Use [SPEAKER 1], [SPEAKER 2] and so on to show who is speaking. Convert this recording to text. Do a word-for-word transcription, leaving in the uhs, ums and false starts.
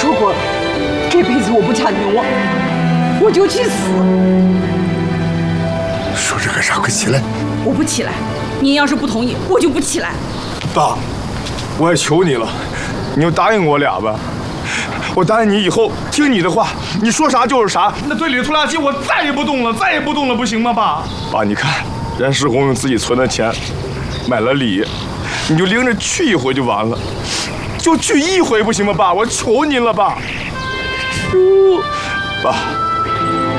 [SPEAKER 1] 说过了，这辈子我不嫁牛啊，我就去死。
[SPEAKER 2] 说这干啥？快起来！
[SPEAKER 1] 我不起来，您要是不同意，我就不起来。
[SPEAKER 3] 爸，我也求你了，你就答应我俩吧。我答应你以后听你的话，你说啥就是啥。那堆里的拖拉机我再也不动了，再也不动了，不行吗，爸？爸，你看，任世红用自己存的钱买了礼，你就拎着去一回就完了，就去一回不行吗，爸？我求您了，爸。叔，爸。